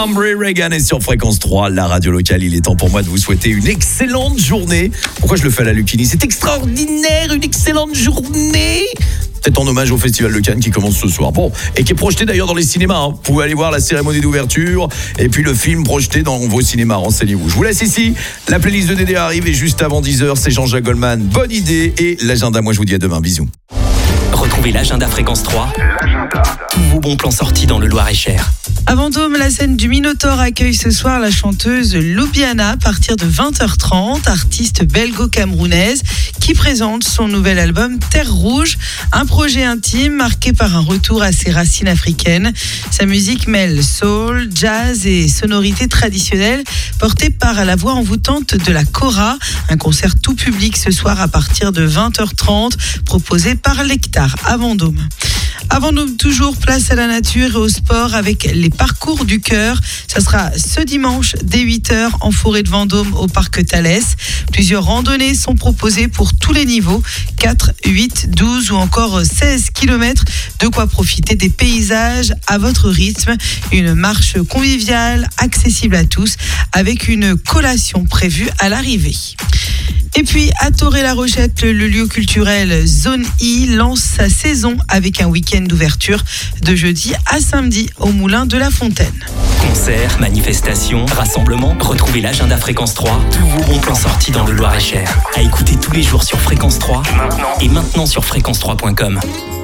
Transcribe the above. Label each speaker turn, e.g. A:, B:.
A: Humphrey Reagan est sur Fréquence 3, la radio locale. Il est temps pour moi de vous souhaiter une excellente journée. Pourquoi je le fais à la Lucchini? C'est extraordinaire, une excellente journée. C'est en hommage au Festival de Cannes qui commence ce soir. Bon, et qui est projeté d'ailleurs dans les cinémas. Vous pouvez aller voir la cérémonie d'ouverture et puis le film projeté dans vos cinémas. Renseignez-vous. Je vous laisse ici. La playlist de Dédé arrive et juste avant 10h, c'est Jean-Jacques Goldman. Bonne idée et l'agenda. Moi, je vous dis à demain. Bisous.
B: Retrouvez l'agenda Fréquence 3. Tous vos bons plans sortis dans le Loir-et-Cher.
C: À Vendôme, la scène du Minotaure accueille ce soir la chanteuse Loubiana à partir de 20h30, artiste belgo-camerounaise qui présente son nouvel album Terre Rouge, un projet intime marqué par un retour à ses racines africaines. Sa musique mêle soul, jazz et sonorités traditionnelles portée par la voix envoûtante de la Kora. Un concert tout public ce soir à partir de 20h30 proposé par l'Hectare à Vendôme. À Vendôme, toujours place à la nature et au sport avec les parcours du cœur. Ça sera ce dimanche dès 8h en forêt de Vendôme au parc Thalès. Plusieurs randonnées sont proposées pour tous les niveaux, 4, 8, 12 ou encore 16 km. De quoi profiter des paysages à votre rythme. Une marche conviviale, accessible à tous, avec une collation prévue à l'arrivée. Et puis, à Toré-la-Rochette, le lieu culturel Zone I lance sa saison avec un week-end d'ouverture de jeudi à samedi au Moulin de la Fontaine.
B: Concerts, manifestations, rassemblements, retrouvez l'agenda Fréquence 3. Tous vos bons plans sortis dans le Loir-et-Cher. À écouter tous les jours sur Fréquence 3 et maintenant sur fréquence3.com.